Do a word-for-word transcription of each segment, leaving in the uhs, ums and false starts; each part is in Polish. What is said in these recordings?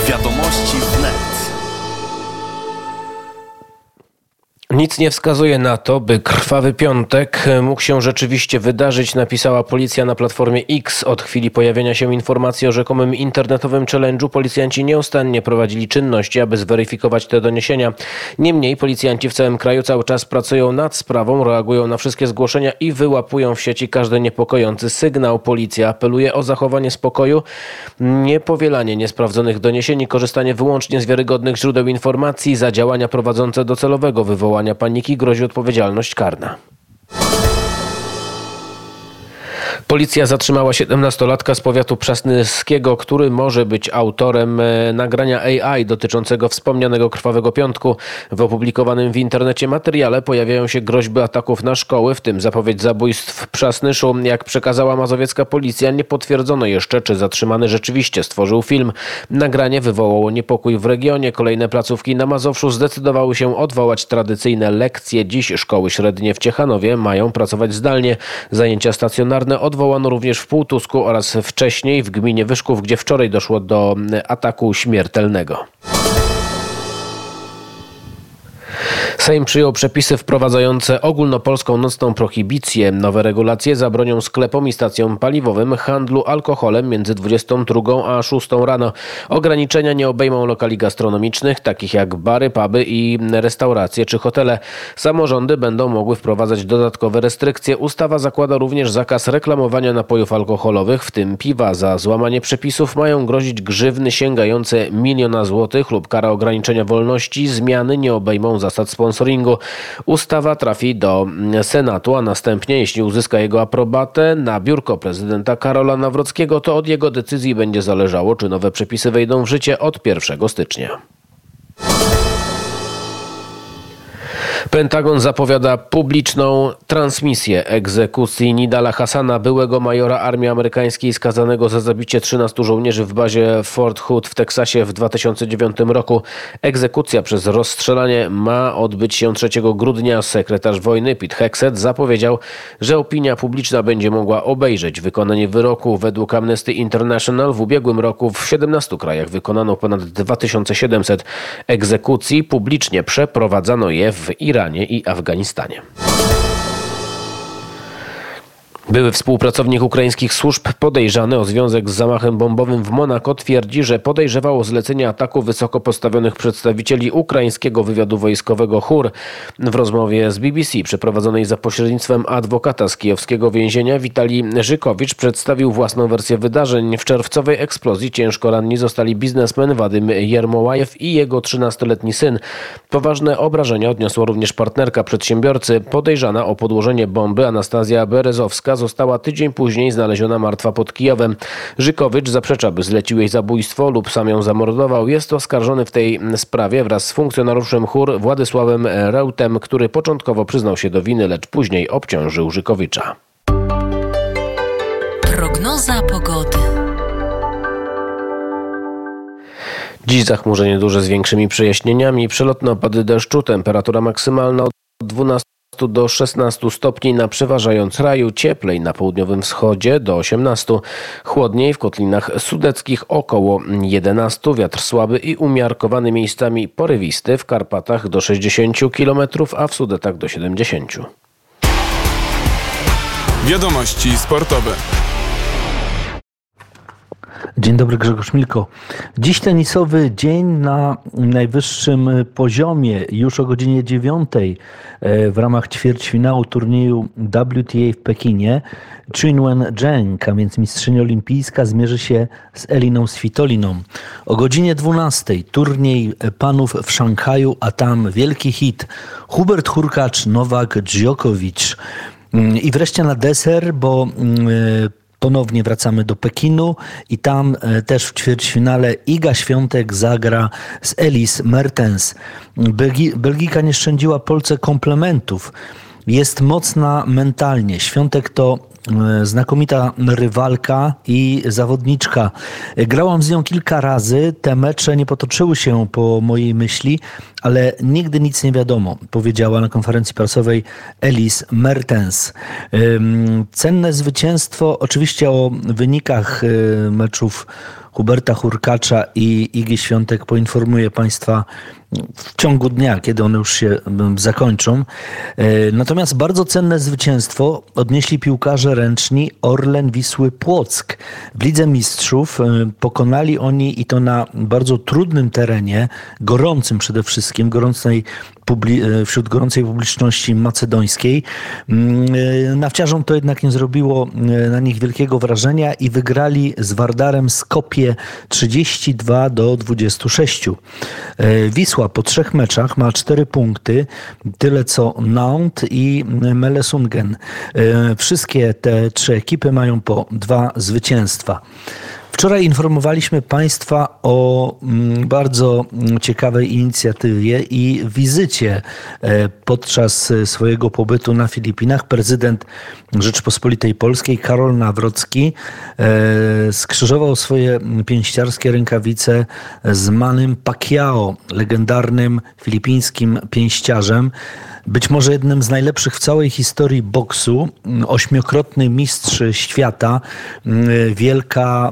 Wiadomości wnet. Nic nie wskazuje na to, by krwawy piątek mógł się rzeczywiście wydarzyć, napisała policja na platformie X. Od chwili pojawienia się informacji o rzekomym internetowym challenge'u policjanci nieustannie prowadzili czynności, aby zweryfikować te doniesienia. Niemniej policjanci w całym kraju cały czas pracują nad sprawą, reagują na wszystkie zgłoszenia i wyłapują w sieci każdy niepokojący sygnał. Policja apeluje o zachowanie spokoju, niepowielanie niesprawdzonych doniesień i korzystanie wyłącznie z wiarygodnych źródeł informacji. Za działania prowadzące do celowego wywołania paniki grozi odpowiedzialność karna. Policja zatrzymała siedemnastolatka z powiatu przasnyskiego, który może być autorem nagrania A I dotyczącego wspomnianego krwawego piątku. W opublikowanym w internecie materiale pojawiają się groźby ataków na szkoły, w tym zapowiedź zabójstw w Przasnyszu. Jak przekazała mazowiecka policja, nie potwierdzono jeszcze, czy zatrzymany rzeczywiście stworzył film. Nagranie wywołało niepokój w regionie. Kolejne placówki na Mazowszu zdecydowały się odwołać tradycyjne lekcje. Dziś szkoły średnie w Ciechanowie mają pracować zdalnie. Zajęcia stacjonarne odwołano również w Półtusku oraz wcześniej w gminie Wyszków, gdzie wczoraj doszło do ataku śmiertelnego. Sejm przyjął przepisy wprowadzające ogólnopolską nocną prohibicję. Nowe regulacje zabronią sklepom i stacjom paliwowym handlu alkoholem między dwudziestą drugą a szóstą rano. Ograniczenia nie obejmą lokali gastronomicznych, takich jak bary, puby i restauracje czy hotele. Samorządy będą mogły wprowadzać dodatkowe restrykcje. Ustawa zakłada również zakaz reklamowania napojów alkoholowych, w tym piwa. Za złamanie przepisów mają grozić grzywny sięgające miliona złotych lub kara ograniczenia wolności. Zmiany nie obejmą zasad sponsoringu. Ustawa trafi do Senatu, a następnie, jeśli uzyska jego aprobatę, na biurko prezydenta Karola Nawrockiego, to od jego decyzji będzie zależało, czy nowe przepisy wejdą w życie od pierwszego stycznia. Pentagon zapowiada publiczną transmisję egzekucji Nidala Hassana, byłego majora armii amerykańskiej skazanego za zabicie trzynastu żołnierzy w bazie Fort Hood w Teksasie w dwa tysiące dziewiątym roku. Egzekucja przez rozstrzelanie ma odbyć się trzeciego grudnia. Sekretarz wojny Pete Hegseth zapowiedział, że opinia publiczna będzie mogła obejrzeć wykonanie wyroku. Według Amnesty International w ubiegłym roku w siedemnastu krajach wykonano ponad dwa tysiące siedemset egzekucji. Publicznie przeprowadzano je w Iranie i Afganistanie. Były współpracownik ukraińskich służb podejrzany o związek z zamachem bombowym w Monako twierdzi, że podejrzewał o zlecenie ataku wysoko postawionych przedstawicieli ukraińskiego wywiadu wojskowego H U R. W rozmowie z B B C przeprowadzonej za pośrednictwem adwokata z kijowskiego więzienia Witalij Żykowicz przedstawił własną wersję wydarzeń. W czerwcowej eksplozji ciężko ranni zostali biznesmen Wadym Jermołajew i jego trzynastoletni syn. Poważne obrażenia odniosła również partnerka przedsiębiorcy. Podejrzana o podłożenie bomby Anastazja Berezowska została tydzień później znaleziona martwa pod Kijowem. Żykowicz zaprzecza, by zlecił jej zabójstwo lub sam ją zamordował. Jest oskarżony w tej sprawie wraz z funkcjonariuszem H U R Władysławem Reutem, który początkowo przyznał się do winy, lecz później obciążył Żykowicza. Prognoza pogody. Dziś zachmurzenie duże z większymi przejaśnieniami, przelotne opady deszczu, temperatura maksymalna od dwunastu do szesnastu stopni na przeważając kraju, cieplej na południowym wschodzie do osiemnastu, chłodniej w kotlinach sudeckich około jedenastu, wiatr słaby i umiarkowany miejscami porywisty, w Karpatach do sześćdziesięciu kilometrów, a w Sudetach do siedemdziesięciu. Wiadomości sportowe. Dzień dobry, Grzegorz Milko. Dziś tenisowy dzień na najwyższym poziomie. Już o godzinie dziewiątej w ramach ćwierćfinału turnieju W T A w Pekinie Qinwen Zheng, a więc mistrzyni olimpijska, zmierzy się z Eliną Svitoliną. O godzinie dwunastej turniej panów w Szanghaju, a tam wielki hit Hubert Hurkacz, Nowak Djokovic. I wreszcie na deser, bo ponownie wracamy do Pekinu i tam też w ćwierćfinale Iga Świątek zagra z Elise Mertens. Belgi- Belgijka nie szczędziła Polce komplementów. Jest mocna mentalnie. Świątek to znakomita rywalka i zawodniczka. Grałam z nią kilka razy. Te mecze nie potoczyły się po mojej myśli, ale nigdy nic nie wiadomo, powiedziała na konferencji prasowej Elise Mertens. Cenne zwycięstwo, oczywiście o wynikach meczów Huberta Hurkacza i Igi Świątek poinformuję Państwa w ciągu dnia, kiedy one już się zakończą. Natomiast bardzo cenne zwycięstwo odnieśli piłkarze ręczni Orlen Wisły Płock. W Lidze Mistrzów pokonali oni, i to na bardzo trudnym terenie, gorącym przede wszystkim, gorącej wśród gorącej publiczności macedońskiej. Nawciarzom to jednak nie zrobiło na nich wielkiego wrażenia i wygrali z Wardarem Skopje trzydzieści dwa do dwudziestu sześciu. Wisła po trzech meczach ma cztery punkty, tyle co Nantes i Melesungen. Wszystkie te trzy ekipy mają po dwa zwycięstwa. Wczoraj informowaliśmy Państwa o bardzo ciekawej inicjatywie i wizycie podczas swojego pobytu na Filipinach. Prezydent Rzeczypospolitej Polskiej Karol Nawrocki skrzyżował swoje pięściarskie rękawice z Mannym Pacquiao, legendarnym filipińskim pięściarzem. Być może jednym z najlepszych w całej historii boksu, ośmiokrotny mistrz świata, wielka,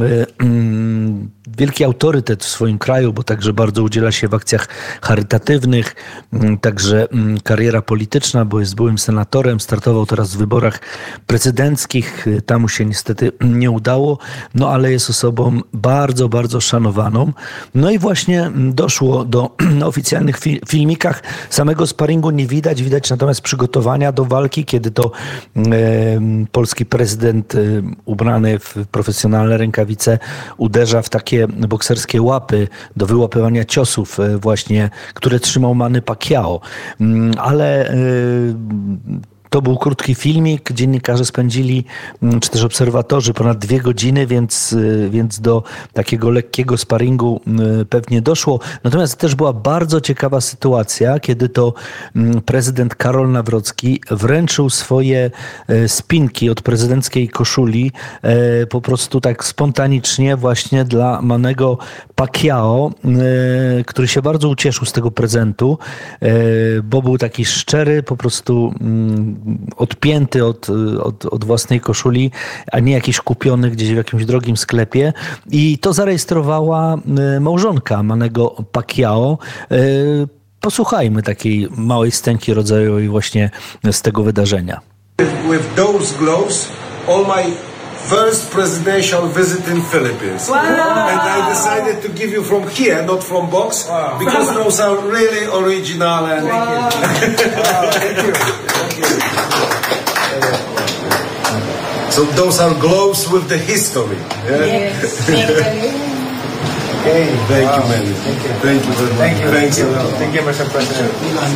wielki autorytet w swoim kraju, bo także bardzo udziela się w akcjach charytatywnych, także kariera polityczna, bo jest byłym senatorem, startował teraz w wyborach prezydenckich, tam mu się niestety nie udało, no ale jest osobą bardzo, bardzo szanowaną. No i właśnie doszło do na oficjalnych fi- filmikach samego sparingu nie widać, widać natomiast przygotowania do walki, kiedy to e, polski prezydent e, ubrany w profesjonalne rękawice uderza w takie bokserskie łapy do wyłapywania ciosów e, właśnie, które trzymał Manny Pacquiao. Ale e, to był krótki filmik, dziennikarze spędzili, czy też obserwatorzy, ponad dwie godziny, więc, więc do takiego lekkiego sparingu pewnie doszło. Natomiast też była bardzo ciekawa sytuacja, kiedy to prezydent Karol Nawrocki wręczył swoje spinki od prezydenckiej koszuli po prostu tak spontanicznie właśnie dla Mannego Pacquiao, który się bardzo ucieszył z tego prezentu, bo był taki szczery, po prostu odpięty od, od, od własnej koszuli, a nie jakiś kupiony gdzieś w jakimś drogim sklepie. I to zarejestrowała małżonka Mannego Pacquiao. Posłuchajmy takiej małej scenki rodzajowej właśnie z tego wydarzenia. With those gloves, all my first presidential visit in Philippines. Wow. And I decided to give you from here, not from box, wow. Because those are really original. And wow. Thank you. Wow, thank you. Thank you. So those are gloves with the history. Yeah? Yes. Thank you. Okay. Thank wow. you, man. Thank you. Thank you very much. Thank you. Thanks Thank you. Thank you, Mister President.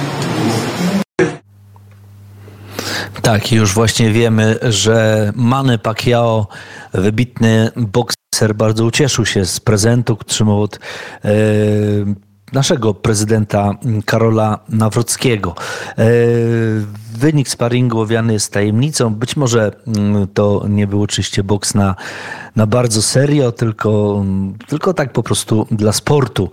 Tak, już właśnie wiemy, że Manny Pacquiao, wybitny bokser, bardzo ucieszył się z prezentu, który otrzymał od e, naszego prezydenta Karola Nawrockiego. E, wynik sparingu owiany jest tajemnicą. Być może to nie był oczywiście boks na, na bardzo serio, tylko, tylko tak po prostu dla sportu.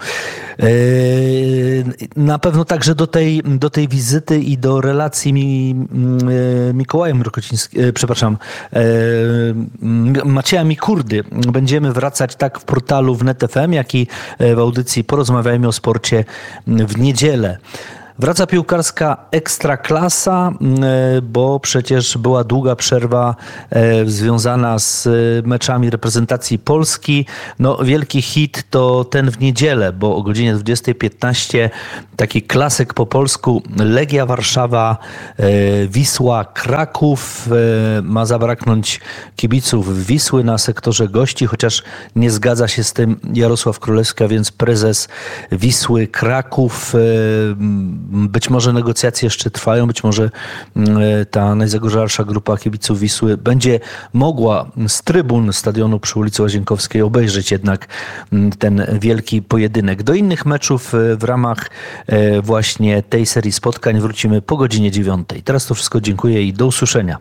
Na pewno także do tej, do tej wizyty i do relacji mi, Mikołaja Mrokocińskiego, przepraszam, Macieja Mikurdy będziemy wracać tak w portalu wnet kropka f m, jak i w audycji Porozmawiajmy o sporcie w niedzielę. Wraca piłkarska ekstraklasa, bo przecież była długa przerwa związana z meczami reprezentacji Polski. No, wielki hit to ten w niedzielę, bo o godzinie dwudziestej piętnaście taki klasyk po polsku Legia Warszawa, Wisła Kraków. Ma zabraknąć kibiców Wisły na sektorze gości, chociaż nie zgadza się z tym Jarosław Królewski, a więc prezes Wisły Kraków. Być może negocjacje jeszcze trwają, być może ta najzagorzalsza grupa kibiców Wisły będzie mogła z trybun stadionu przy ulicy Łazienkowskiej obejrzeć jednak ten wielki pojedynek. Do innych meczów w ramach właśnie tej serii spotkań wrócimy po godzinie dziewiątej. Teraz to wszystko, dziękuję i do usłyszenia.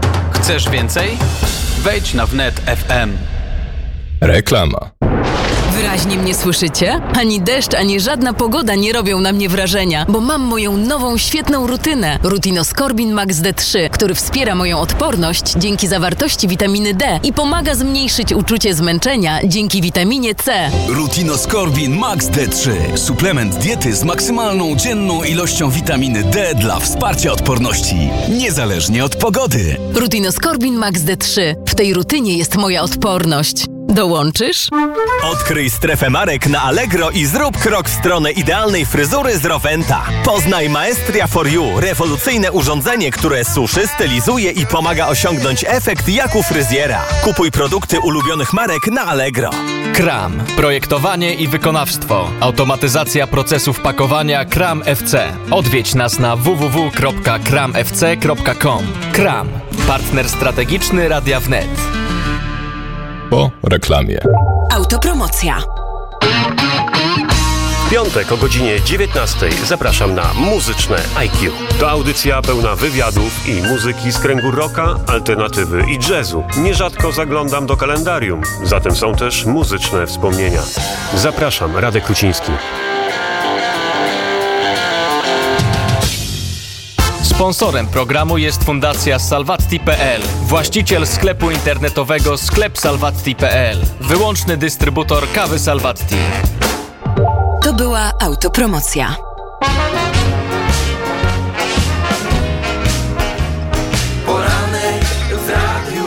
Chcesz więcej? Wejdź na wnet kropka f m. Reklama. Wyraźnie mnie słyszycie? Ani deszcz, ani żadna pogoda nie robią na mnie wrażenia, bo mam moją nową, świetną rutynę. Rutinoskorbin Max D trzy, który wspiera moją odporność dzięki zawartości witaminy D i pomaga zmniejszyć uczucie zmęczenia dzięki witaminie C. Rutinoskorbin Max D trzy. Suplement diety z maksymalną dzienną ilością witaminy D dla wsparcia odporności, niezależnie od pogody. Rutinoskorbin Max D trzy. W tej rutynie jest moja odporność. Dołączysz? Odkryj strefę marek na Allegro i zrób krok w stronę idealnej fryzury z Roventa. Poznaj Maestria for You, rewolucyjne urządzenie, które suszy, stylizuje i pomaga osiągnąć efekt jak u fryzjera. Kupuj produkty ulubionych marek na Allegro. Kram. Projektowanie i wykonawstwo. Automatyzacja procesów pakowania Kram F C. Odwiedź nas na w w w kropka kram f c kropka com. Kram. Partner strategiczny Radia Wnet. Po reklamie. Autopromocja. W piątek o godzinie dziewiętnastej zapraszam na Muzyczne I Q. To audycja pełna wywiadów i muzyki z kręgu rocka, alternatywy i jazzu. Nierzadko zaglądam do kalendarium, zatem są też muzyczne wspomnienia. Zapraszam, Radek Kruciński. Sponsorem programu jest Fundacja Salvatti kropka p l, właściciel sklepu internetowego sklep salvatti kropka p l, wyłączny dystrybutor kawy Salvatti. To była autopromocja. Poranek w Radiu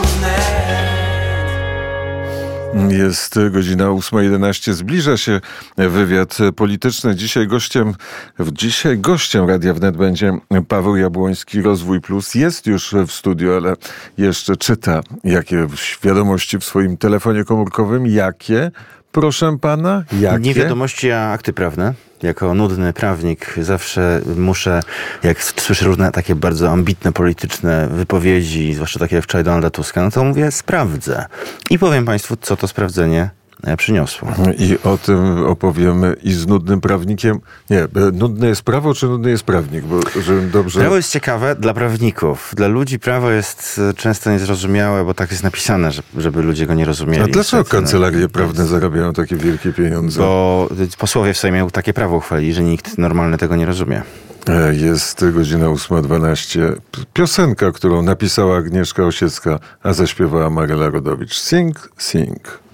Wnet. Jest godzina ósma jedenaście. Zbliża się wywiad polityczny. Dzisiaj gościem, dzisiaj gościem Radia Wnet będzie Paweł Jabłoński, Rozwój Plus. Jest już w studiu, ale jeszcze czyta jakie wiadomości w swoim telefonie komórkowym. Jakie? Proszę pana, jakie? Nie wiadomości, a akty prawne. Jako nudny prawnik zawsze muszę, jak słyszę różne takie bardzo ambitne polityczne wypowiedzi, zwłaszcza takie jak wczoraj Donalda Tuska, no to mówię, sprawdzę. I powiem państwu, co to sprawdzenie przyniosło. I o tym opowiemy i z nudnym prawnikiem. Nie, nudne jest prawo, czy nudny jest prawnik? Bo, żebym dobrze... Prawo jest ciekawe dla prawników. Dla ludzi prawo jest często niezrozumiałe, bo tak jest napisane, żeby ludzie go nie rozumieli. A dlaczego kancelarie prawne zarabiają takie wielkie pieniądze? Bo posłowie w Sejmie takie prawo uchwalili, że nikt normalny tego nie rozumie. Jest godzina ósma dwanaście. Piosenka, którą napisała Agnieszka Osiecka, a zaśpiewała Maryla Rodowicz. Sing, sing.